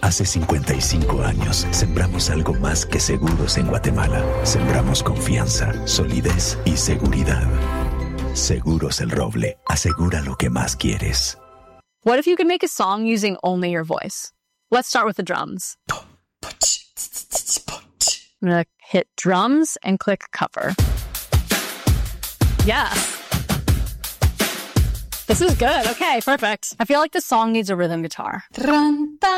Hace 55 años, sembramos algo más que seguros en Guatemala. Sembramos confianza, solidez y seguridad. Seguros El Roble. Asegura lo que más quieres. What if you could make a song using only your voice? Let's start with the drums. I'm going to hit drums and click cover. Yes. This is good. Okay, perfect. I feel like the song needs a rhythm guitar.